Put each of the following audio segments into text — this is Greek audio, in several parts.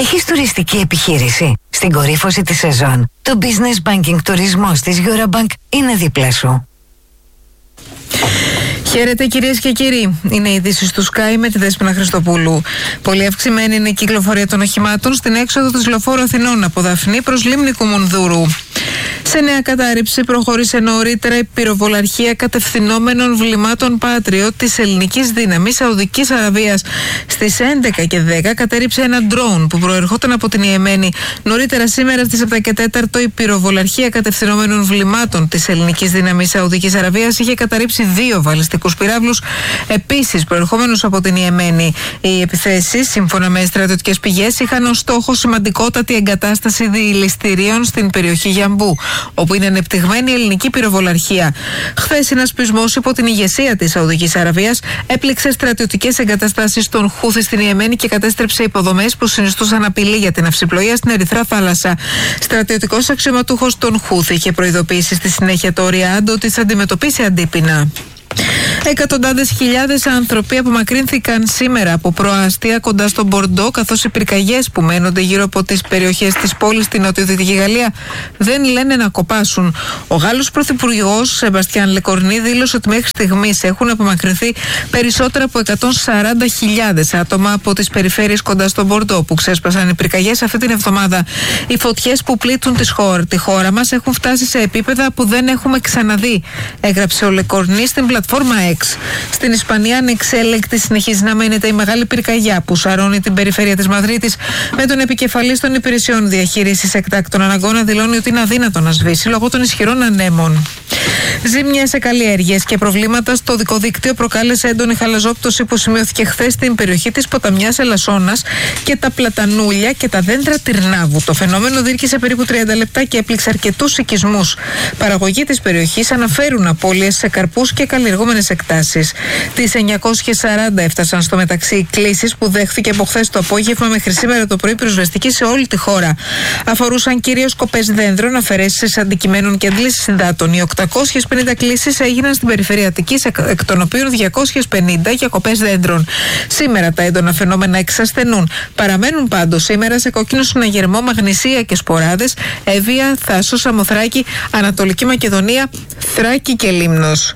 Έχεις τουριστική επιχείρηση? Στην κορύφωση της σεζόν, το Business Banking τουρισμός της Eurobank είναι δίπλα σου. Χαίρετε κυρίες και κύριοι. Είναι η ειδήσεις του Sky με τη Δέσποινα Χριστοπούλου. Πολύ αυξημένη είναι η κυκλοφορία των οχημάτων στην έξοδο της Λεωφόρου Αθηνών από Δαφνή προς Λίμνη Κουμουνδούρου. Σε νέα κατάρριψη προχώρησε νωρίτερα η πυροβολαρχία κατευθυνόμενων βλημάτων Patriot της ελληνικής δύναμης Σαουδικής Αραβίας. Στις 11 και 10 κατέρριψε ένα ντρόουν που προερχόταν από την Ιεμένη. Νωρίτερα σήμερα στις 7 και 4 η πυροβολαρχία κατευθυνόμενων βλημάτων της ελληνικής δύναμης Σαουδικής Αραβίας είχε καταρρίψει 2 βαλιστικούς πυράβλους, επίσης προερχόμενους από την Ιεμένη. Οι επιθέσεις, σύμφωνα με στρατιωτικές πηγές, είχαν ως στόχο σημαντικότατη εγκατάσταση διηληστηρίων στην περιοχή Γιαμπού, όπου είναι ανεπτυγμένη η ελληνική πυροβολαρχία. Χθες, ένας πεισμός υπό την ηγεσία της Σαουδικής Αραβίας έπληξε στρατιωτικές εγκαταστάσεις των Χούθη στην Ιεμένη και κατέστρεψε υποδομές που συνιστούσαν απειλή για την ναυσιπλοεία στην Ερυθρά Θάλασσα. Στρατιωτικός αξιωματούχος των Χούθη είχε προειδοποιήσει στη συνέχεια το Ριάντ ότι θα αντιμετωπίσει αντίπεινα. Εκατοντάδες χιλιάδες άνθρωποι απομακρύνθηκαν σήμερα από προάστια κοντά στον Μπορντό, καθώς οι πυρκαγιές που μένονται γύρω από τις περιοχές της πόλης στην νοτιοδυτική Γαλλία δεν λένε να κοπάσουν. Ο Γάλλος Πρωθυπουργός Σεμπαστιάν Λεκορνή δήλωσε ότι μέχρι στιγμής έχουν απομακρυνθεί περισσότερα από 140.000 άτομα από τις περιφέρειες κοντά στον Μπορντό που ξέσπασαν οι πυρκαγιές αυτή την εβδομάδα. Οι φωτιές που πλήττουν τη χώρα μας έχουν φτάσει σε επίπεδα που δεν έχουμε ξαναδεί, έγραψε ο Λεκορνή στην πλατφόρμα X. Στην Ισπανία, ανεξέλεγκτη συνεχίζει να μένεται η μεγάλη πυρκαγιά που σαρώνει την περιφέρεια της Μαδρίτης, με τον επικεφαλής των υπηρεσιών διαχείρισης εκτάκτων αναγκών να δηλώνει ότι είναι αδύνατο να σβήσει λόγω των ισχυρών ανέμων. Ζήμιες σε καλλιέργειες και προβλήματα στο οδικό δίκτυο προκάλεσε έντονη χαλαζόπτωση που σημειώθηκε χθες στην περιοχή της ποταμιάς Ελασσόνας και τα πλατανούλια και τα δέντρα Τυρνάβου. Το φαινόμενο διήρκησε περίπου 30 λεπτά και έπληξε αρκετούς οικισμούς. Παραγωγοί της περιοχής αναφέρουν απώλειες σε καρπούς και καλλιεργούμενες εκτάσεις. Τις 940 έφτασαν στο μεταξύ οι κλήσεις που δέχθηκε από χθες το απόγευμα μέχρι σήμερα το πρωί πυροσβεστική σε όλη τη χώρα. Αφορούσαν κυρίως κοπές δέντρων, αφαιρέσεις αντικειμένων και αντλήσεις υδάτων. Οι 850 κλήσεις έγιναν στην περιφέρεια Αττικής, εκ των οποίων 250 για κοπές δέντρων. Σήμερα τα έντονα φαινόμενα εξασθενούν. Παραμένουν πάντως σήμερα σε κόκκινο συναγερμό Μαγνησία και Σποράδες, Εύβοια, Θάσο, Σαμοθράκη, Ανατολική Μακεδονία, Θράκη και Λίμνος.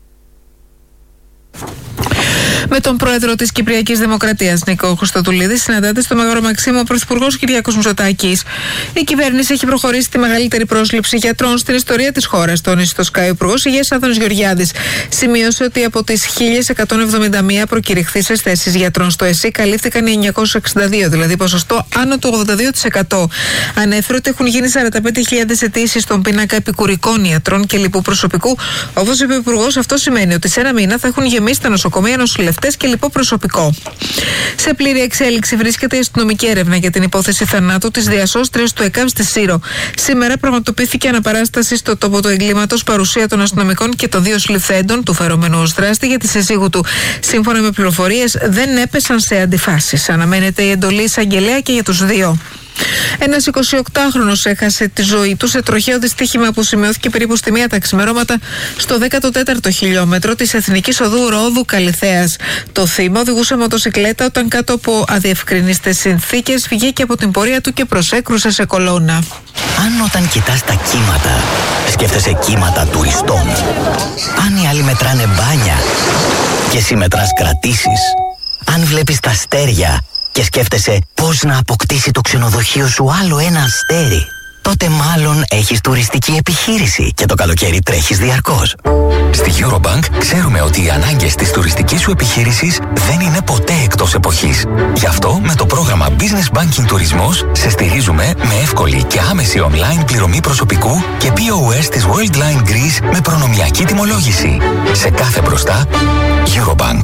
Με τον πρόεδρο της Κυπριακής Δημοκρατίας, Νίκο Χριστοδουλίδη, συναντάται στο Μέγαρο Μαξίμου ο Πρωθυπουργός Κυριάκος Μητσοτάκης. Η κυβέρνηση έχει προχωρήσει τη μεγαλύτερη πρόσληψη γιατρών στην ιστορία της χώρας, τόνισε στο Sky ο Υπουργός Υγείας Άδωνης Γεωργιάδης. Σημείωσε ότι από τις 1.171 προκηρυχθήσεις θέσεις γιατρών στο ΕΣΥ καλύφθηκαν οι 962, δηλαδή ποσοστό άνω του 82%. Ανέφερε ότι έχουν γίνει 45.000 αιτήσεις στον πίνακα επικουρικών ιατρών και λοιπού προσωπικού. Όπως είπε ο Υπουργός, αυτό σημαίνει ότι σε ένα μήνα θα έχουν γεμίσει τα νοσοκομεία, νοσηλευτές και λοιπό προσωπικό. Σε πλήρη εξέλιξη βρίσκεται η αστυνομική έρευνα για την υπόθεση θανάτου της διασώστριας του ΕΚΑΒ στη Σύρο. Σήμερα πραγματοποιήθηκε αναπαράσταση στο τόπο του εγκλήματος, παρουσία των αστυνομικών και των 2 συλληφθέντων του φερόμενου ως δράστη για τη σύζυγου του. Σύμφωνα με πληροφορίες, δεν έπεσαν σε αντιφάσεις. Αναμένεται η εντολή εισαγγελέα και για τους 2. Ένας 28χρονος έχασε τη ζωή του σε τροχαίο δυστύχημα που σημειώθηκε περίπου στη 1 τα ξημερώματα στο 14ο χιλιόμετρο της Εθνικής Οδού Ρόδου Καλιθέας. Το θύμα οδηγούσε μοτοσικλέτα όταν κάτω από αδιευκρινίστες συνθήκες βγήκε από την πορεία του και προσέκρουσε σε κολόνα. Αν όταν κοιτάς τα κύματα σκέφτεσαι κύματα τουριστών, αν οι άλλοι μετράνε μπάνια και εσύ μετράς κρατήσεις, αν βλέπεις τα αστέρια και σκέφτεσαι πώς να αποκτήσει το ξενοδοχείο σου άλλο ένα αστέρι, τότε μάλλον έχεις τουριστική επιχείρηση και το καλοκαίρι τρέχεις διαρκώς. Στη Eurobank ξέρουμε ότι οι ανάγκες της τουριστικής σου επιχείρησης δεν είναι ποτέ εκτός εποχής. Γι' αυτό με το πρόγραμμα Business Banking Τουρισμός σε στηρίζουμε με εύκολη και άμεση online πληρωμή προσωπικού και POS της Worldline Greece με προνομιακή τιμολόγηση. Σε κάθε μπροστά, Eurobank.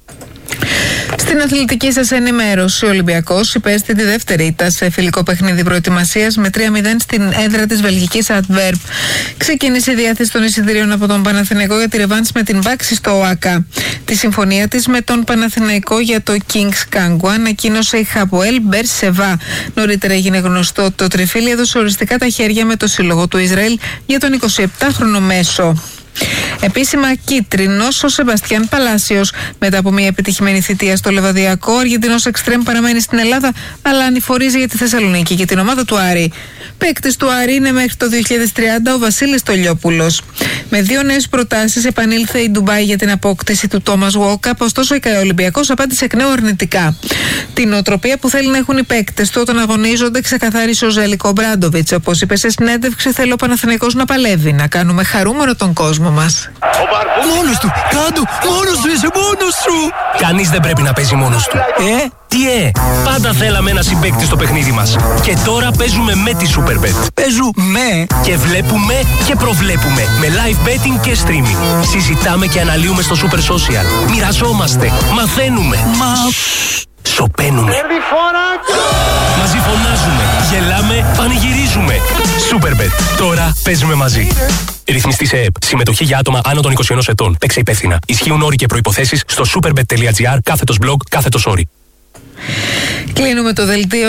Στην αθλητική σας ενημέρωση, ο Ολυμπιακός υπέστη τη δεύτερη ήττα σε φιλικό παιχνίδι προετοιμασίας με 3-0 στην έδρα της βελγικής Αντβέρπ. Ξεκίνησε η διάθεση των εισιτηρίων από τον Παναθηναϊκό για τη ρεβάνς με την Μπάξη στο ΟΑΚΑ. Τη συμφωνία της με τον Παναθηναϊκό για το Kings Kangwa ανακοίνωσε η Χαποέλ Μπερσεβά. Νωρίτερα έγινε γνωστό ότι το τριφύλι έδωσε οριστικά τα χέρια με το σύλλογο του Ισραήλ για τον 27χρονο μέσο. Επίσημα κίτρινος ο Σεμπαστιάν Παλάσιος. Μετά από μια επιτυχημένη θητεία στο Λεβαδιακό, ο Αργεντινός εξτρέμ παραμένει στην Ελλάδα, αλλά ανηφορίζει για τη Θεσσαλονίκη και την ομάδα του Άρη. Παίκτης του Άρη είναι μέχρι το 2030 ο Βασίλης Τολιόπουλος. Με 2 νέες προτάσεις επανήλθε η Ντουμπάι για την απόκτηση του Τόμας Γουόκαπ, ωστόσο ο Ολυμπιακός απάντησε εκ νέου αρνητικά. Την οτροπία που θέλει να έχουν οι παίκτες του όταν αγωνίζονται ξεκαθάρισε ο Ζέλικο Μπράντοβιτς. Όπως είπε σε συνέντευξη, θέλω ο Παναθηναϊκός να παλεύει, να κάνουμε χαρούμενο τον κόσμο μας. Μόνος του! Κάντο! Μόνος του! Είσαι μόνος σου! Κανείς δεν πρέπει να παίζει μόνος του. Πάντα θέλαμε ένα συμπαίκτη στο παιχνίδι μας. Και τώρα παίζουμε με τη Superbet. Παίζουμε! Και βλέπουμε και προβλέπουμε. Με live betting και streaming. Συζητάμε και αναλύουμε στο Super Social. Μοιραζόμαστε. Μαθαίνουμε. Σοπαίνουμε. Μαζί φωνάζουμε. Γελάμε. Πανηγυρίζουμε. Superbet. Τώρα παίζουμε μαζί. Ρυθμιστή σε ΕΕΠ. Συμμετοχή για άτομα άνω των 21 ετών. Παίξε υπεύθυνα. Ισχύουν όροι και προϋποθέσεις στο superbet.gr/blog/όροι. Κλείνουμε το δελτίο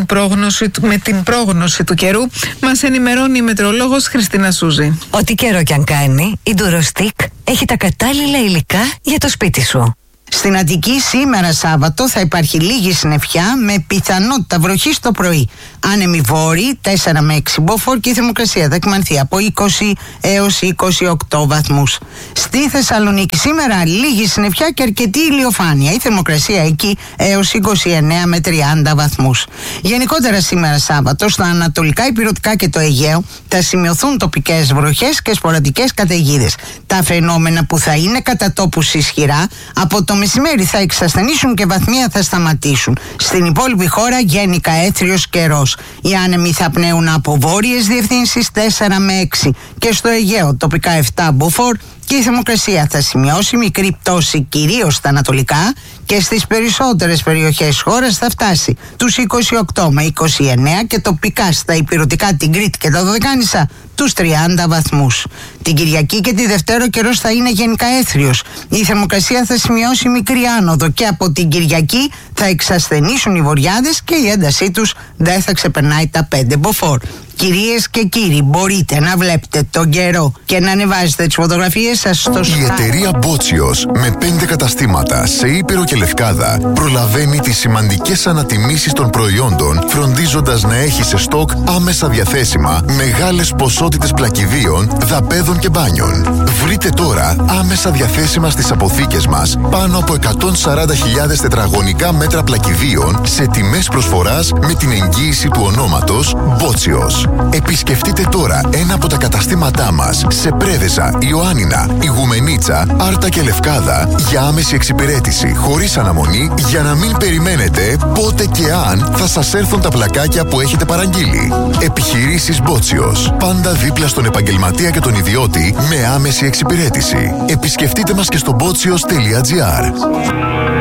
με την πρόγνωση του καιρού. Μας ενημερώνει η μετεωρολόγος Χριστίνα Σούζη. Ό,τι καιρό κι αν κάνει, η Durostec έχει τα κατάλληλα υλικά για το σπίτι σου. Στην Αττική σήμερα Σάββατο θα υπάρχει λίγη συννεφιά με πιθανότητα βροχής το πρωί. Άνεμοι βόρειοι 4 με 6 μποφόρ και η θερμοκρασία θα εκμανθεί από 20 έως 28 βαθμούς. Στη Θεσσαλονίκη σήμερα λίγη συννεφιά και αρκετή ηλιοφάνεια. Η θερμοκρασία εκεί έως 29 με 30 βαθμούς. Γενικότερα σήμερα Σάββατο στα ανατολικά ηπειρωτικά και το Αιγαίο θα σημειωθούν τοπικές βροχές και σποραδικές καταιγίδες. Τα φαινόμενα που θα είναι κατά τόπους ισχυρά από το μεσημέρι θα εξασθενήσουν και βαθμία θα σταματήσουν. Στην υπόλοιπη χώρα γενικά έθριος καιρός. Οι άνεμοι θα πνέουν από βόρειες διευθύνσεις 4 με 6 και στο Αιγαίο τοπικά 7 μποφόρ και η θερμοκρασία θα σημειώσει μικρή πτώση κυρίως στα ανατολικά και στις περισσότερες περιοχές χώρας θα φτάσει τους 28 με 29 και τοπικά στα ηπειρωτικά, την Κρήτη και τα Δωδεκάνησα τους 30 βαθμούς. Την Κυριακή και τη Δευτέρα ο καιρός θα είναι γενικά έθριος. Η θερμοκρασία θα σημειώσει μικρή άνοδο και από την Κυριακή θα εξασθενήσουν οι βοριάδες και η έντασή τους δεν θα ξεπερνάει τα 5 μποφόρ. Κυρίες και κύριοι, μπορείτε να βλέπετε τον καιρό και να ανεβάζετε τις φωτογραφίες σας στο site. Η εταιρεία Μπότσιος με 5 καταστήματα σε Ήπειρο και Λευκάδα προλαβαίνει τις σημαντικές ανατιμήσεις των προϊόντων, φροντίζοντας να έχει σε στόκ άμεσα διαθέσιμα μεγάλες ποσότητες πλακιδίων, δαπέδων και μπάνιων. Βρείτε τώρα άμεσα διαθέσιμα στις αποθήκες μας πάνω από 140.000 τετραγωνικά μέτρα πλακιδίων σε τιμές προσφοράς με την εγγύηση του ονόματος Μπότσιος. Επισκεφτείτε τώρα ένα από τα καταστήματά μας σε Πρέβεζα, Ιωάννινα, Ιγουμενίτσα, Άρτα και Λευκάδα για άμεση εξυπηρέτηση χωρίς αναμονή για να μην περιμένετε πότε και αν θα σας έρθουν τα πλακάκια που έχετε παραγγείλει. Επιχειρήσεις Μπότσιος. Πάντα δίπλα στον επαγγελματία και τον ιδιώτη με άμεση εξυπηρέτηση. Επισκεφτείτε μας και στο botsios.gr.